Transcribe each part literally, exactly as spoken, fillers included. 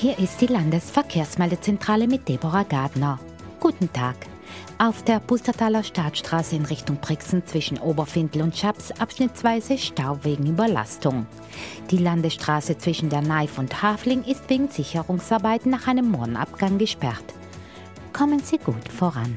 Hier ist die Landesverkehrsmeldezentrale mit Deborah Gardner. Guten Tag. Auf der Pustertaler Staatsstraße in Richtung Brixen zwischen Oberfindl und Schaps abschnittsweise Stau wegen Überlastung. Die Landesstraße zwischen der Naif und Hafling ist wegen Sicherungsarbeiten nach einem Morgenabgang gesperrt. Kommen Sie gut voran.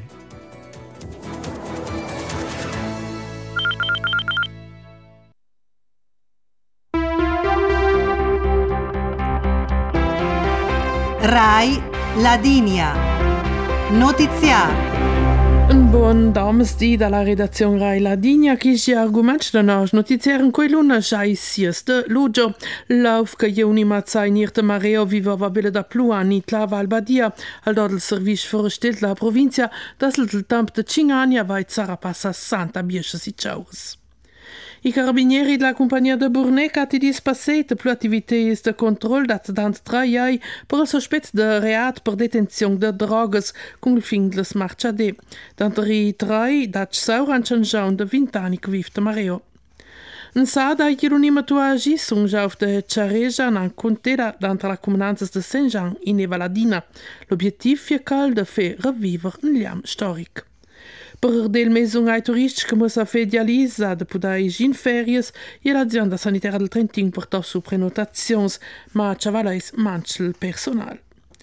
Rai Ladinia. Notiziario. Un buon domesdì dalla redazione Rai Ladinia che ci argomenti da noi notiziare in quell'una già sieste luglio lauf che io unima zainirte Mareo viveva belle da più anni la Valbadia al do del servizio forestale della provincia das il tempo de cinque anni vai sarà passa sessanta biesce si ciaus. I carabinieri della compagnia de Burnec hanno dispassato più attività di controllo durante tre anni per il sospetto di reato per detenzione di droghe con il fin di smarciare. Durante i tre dat sauran changiaun de venti anni che vive Mareo. In Sada Hieronima Tuagi sono già de Ciareja in contera durante la comunanza de Saint-Jean in Evaladina. L'obiettivo è quello di far revivere un liam storico. Per del mesung turistica muss a fedialisa de pudai gin ferias e l'azienda sanitaria del Trentin portò su prenotazions, ma ciavalais manchel personal.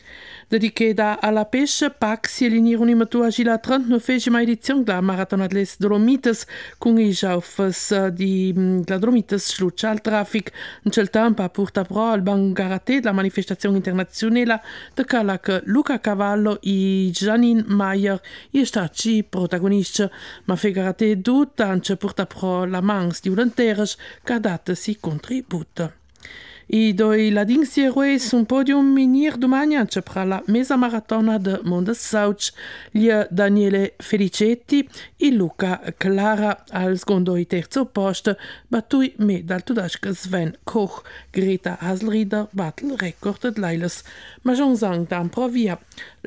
Dedicata alla pesce, P A C si elinirun in matuagi la trentanove edizione della Maratona des Dolomites, con i jaufes di la Dolomites sluccia al traffic. In quel tempo a porta pro al bangarate della manifestazione internazionale de quella che Luca Cavallo e Janine Mayer e stati protagonisti, ma fegarate dut anche porta pro la mans di volontaires che ha dato si contributo. I doi ladins eroi sun podium minir domani anche per la mesa maratona de Mondesauc, gli Daniele Felicetti e Luca Clara al secondo e terzo posto, battui me dal tudasca Sven Koch, Greta Haselrieder, battle record de Leiles. Ma Jean Zang dan provia.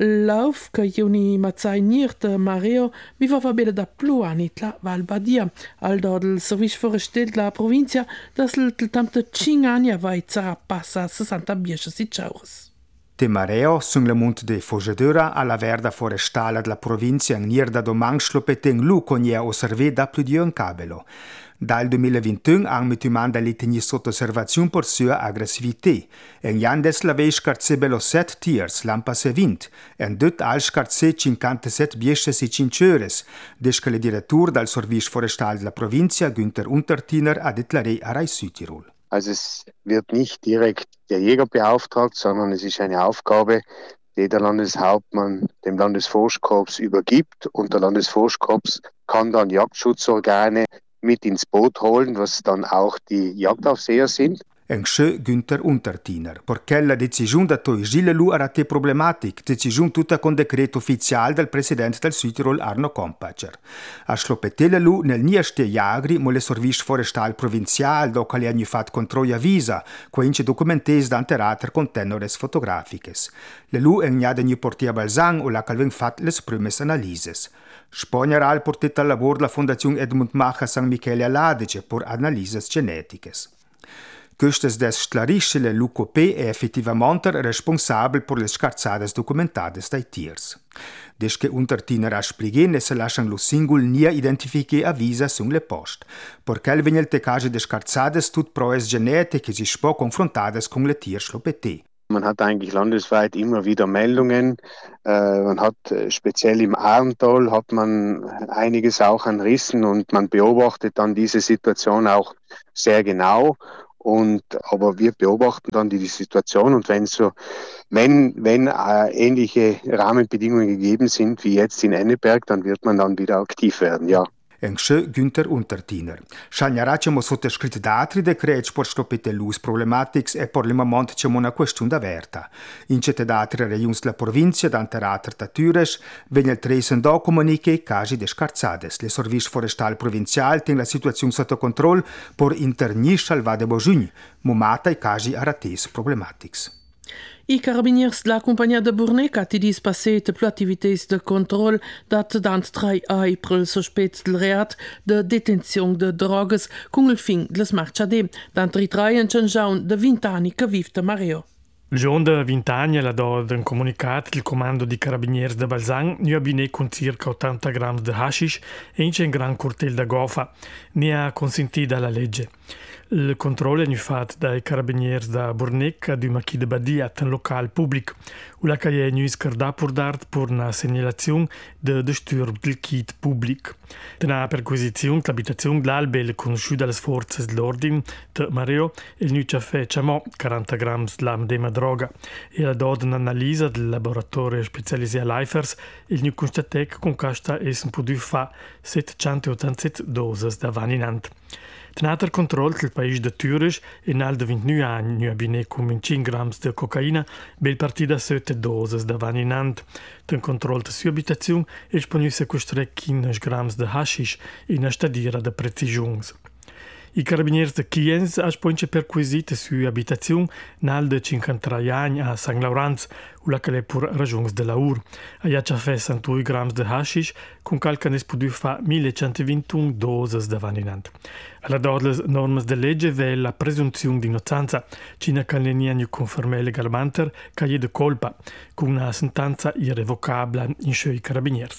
Lauf che juni mazzainirte Mareo viva va bene da più anni la Valbadia, al do del servizio forestale della provincia, das il tempo de cinque anni vai sarà passa sessanta biesce si ciaus. De Mareo sun le monte de Fogedura alla verda forestale della provincia in nierda domang slopeteng lu conia osservé da più di un cabelo. Dal duemilaventuno hanno metumanda le teni sotto osservazione per sua aggressività. En jandes la vei scarzebelo set tiers, lampase vint, en dut al scarze cinquantasette biesce si cinceures, desque le direttur dal servizio forestale della provincia, Günther Untertiner, ha declaré a Rai Südtirol. Also es wird nicht direkt der Jäger beauftragt, sondern es ist eine Aufgabe, die der Landeshauptmann dem Landesforstkorps übergibt, und der Landesforstkorps kann dann Jagdschutzorgane mit ins Boot holen, was dann auch die Jagdaufseher sind. Engschö Günther Untertiner, perché la decisione da toi Gilles Lu era te problematic, decisione tutta con decreto ufficiale del presidente del Südtirol Arno Kompatscher. A slopetele Lu nel nieste jagri mo le servizio forestal provincial do che hanno fatto controllo visa, quince documentes d'anterater con tenores fotografiches. Le Lu en gnade ni portia balzang o la calven fat les primes analises. Spogneral portet al labor la Fondazione Edmund Macha San Michele Aladege por analises genetiches. Questes des sclarisce le Luco P è effettivamente responsabile per le scarzades documentate dai tiers. Desche Untertiner a Spligene se lascian lo singol nia identifiche avvisa sun le post, perché il venel te case de scarzades tut proes genetiche si spo confrontades con le tiers lopete. Man hat eigentlich landesweit immer wieder Meldungen. Äh, man hat speziell im Arntal hat man einiges auch an Rissen, und man beobachtet dann diese Situation auch sehr genau. Und, aber wir beobachten dann die, die Situation, und wenn so, wenn, wenn äh, ähnliche Rahmenbedingungen gegeben sind wie jetzt in Enneberg, dann wird man dann wieder aktiv werden, ja. Engschö Günther Untertiner. Schagnaracemo sottoscritto da altri decreti per stoppare l'us problematics e per il momento c'è una questione aperta. In certe d'altre regioni della provincia, dante altre tatures, vengono tresen do comuniche casi de scarzades. Le servizi forestali provinciali tengono la situazione sotto controllo per internisce al vade bojugn, mumata i casi arates problematics. I carabiniers della compagnia de Burnec hanno dispassato più attività di controllo dat dant tre anni per il sospetto del reato di detenzione di droghe con il fin di smarciare. Dant i tre anni c'è già da venti anni che vive Mareo. Il giorno di venti anni ha dato un comunicato del comando di carabinieri di Balzan ne ha bine con circa ottanta grammi di hashish e in un gran cortel da gofa, ne ha consentito dalla legge. Il controllo è fatto dai carabinieri da Bornec di Macchi de Badia, un locale pubblico, où la che è scardà per dart per una segnalazione di disturbo del kit pubblico. Una perquisizione l'abitazione dell'albe è conosciuta dalle forze dell'ordine di Mareo e il nuccia fe ciamò quaranta grammi di medesima droga e la dato un'analisi del laboratorio specializzato Lifers e il nu constatò che con questa è un potuto fare settecentottantasette dosi da vaninante. Tenater control del paese de Zürich e nel de ventinove anni nu abine con cinque grammi di cocaina bel partida sette dosis da vaninant. Ten control de sua abitazione e spognu sequestrare quindici grammi di hashish in una stadira de precisions. I carabinieri de Kienz ha spognu perquisite sua abitazione nel de cinquantatré anni a San Laurent, où la che è per ragioni de lavoro. Ha già fatto sessantadue grammi di hashish con calca ne potuto fare millecentoventuno dosi da vaninant. Alla data le norme della legge v'è la presunzione di innocenza, cina che non è confermata legalmente che è di colpa, con una sentenza irrevocabile in suoi carabinieri.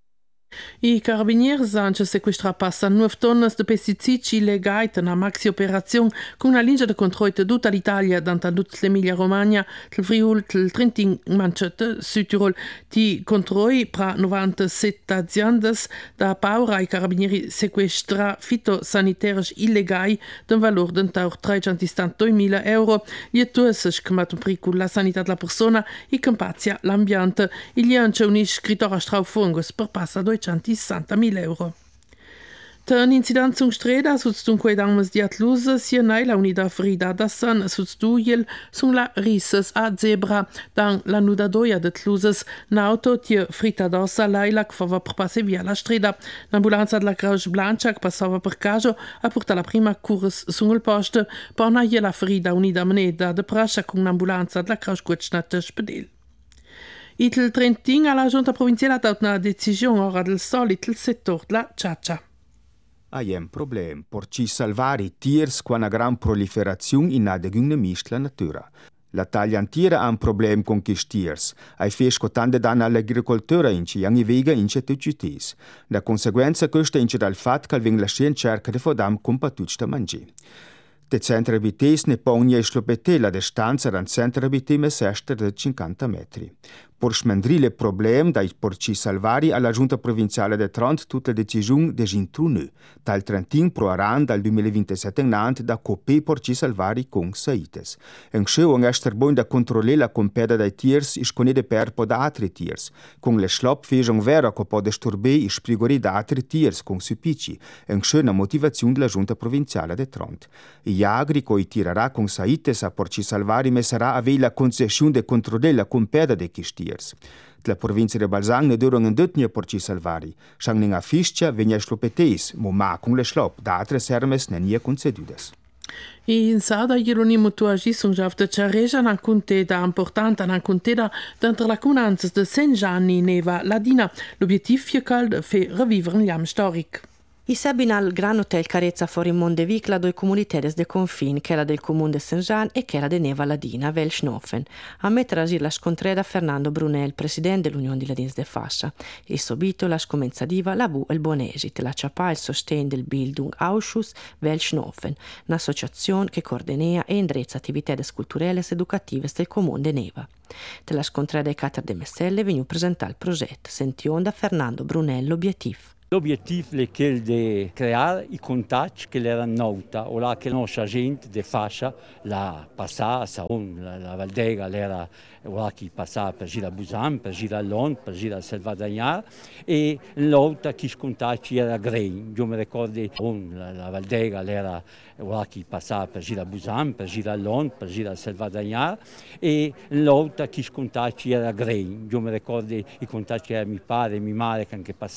I carabinieri hanno sequestrato nove tonne di pesticidi illegali in una maxi operazione con una linea di controllo di tutta l'Italia, da tutta l'Emilia Romagna, il Friuli, il Trentino, il Südtirol. Di controlli per novantasette aziende da paura ai carabinieri sequestra fitosanitari illegali d'un valore di trecentosettantamila euro. Gli attuali che mettono in pericolo la sanità della persona e che impazzia l'ambiente. Il c'è un iscritore a Straufungus per passare duecentosessantamila euro. Un incident zum streda sus dunque damas di Atluse sia nei la unità ferita da San sus duiel sun la risses a zebra dan la nuda doia de Tluses n'auto tie frita d'ossa laila che fava per passare via la strada. L'ambulanza della Croce Blanca che passava per caso ha portato la prima cures sul posto per una la ferita unità moneta de prascia con un'ambulanza della Croce Gucnata spedel. Il Trentino alla giunta provinciale ha dato una decisione ora del solito il settore della ciaccia. Hai un problema per ci salvare i tiers con una gran proliferazione in adegune mischt la natura. La tagliantiera ha un problema con questi tiers. Hai fesco tante danni all'agricoltura in ci ogni vega in ci tutti. La conseguenza questa è dal fatto che vengono lasciati in cerca di fodam con patucci da mangiare. De centro abites ne pogna e slopete la distanza dal centro abite me sesta de cinquanta metri. Per smandrire il problema dai porci salvari alla giunta provinciale de Trent tutta la decisione de Gintrunu, dal Trentin pro Aran dal duemilaventisette in avanti da copè porci salvari con saites. En show un ester bon da controllare la compeda dai tiers is con de perpo da altri tiers. Con le schlop fejon vera che può disturbare i sprigori da altri tiers con supici. En show una motivazione della giunta provinciale de Trent. I agri coi tirerà con saites a porci salvari me sarà avere la concessione de controllare la compeda de chisti. La provincia di Balzan ne durano un dutnia porci salvari. Shang ninga fischia venia slopeteis, mo ma con le schlop, da altre sermes ne nie concedudes. In sada Hieronimo Tuagi sunt già de Ciareja nan conteda importanta nan conteda d'entre la comunanza de Saint-Gianni Neva Ladina. L'obiettiv fiecald fe revivere l'am storic. I sabin al Gran Hotel Carezza fuori Mondevic la due comunitaries de confin, che è la del comune de Saint-Jean e che è la de Neva Ladina, Velschnofen. A mettere a la scontreda Fernando Brunel, presidente dell'Unione di Ladins de Fascia. E subito la scomenzadiva la Bu el Bonesit, la ciapà il sostegno del Bildung Ausschuss Velschnofen, un'associazione che coordinea e indrezza attività culturali ed educative del comune de Neva. De la scontreda e Cater de Messelle venu presentare il progetto, sentiamo da Fernando Brunel l'obiettivo. L'obiettivo è quello di creare i contatti che erano noti, o là che la nostra gente di fascia la passava, la, la Valdega era là che passava per girare a Busan, per girare a Londra, per girare a Salvadagnar, e l'altra che i contatti era grei. Io mi ricordo la, la Valdega era là che passava per girare a Busan, per girare a Londra, per girare a Salvadagnar, e l'altra che i contatti era grei. Io mi ricordo i contatti che mi pare e mi mare che anche passava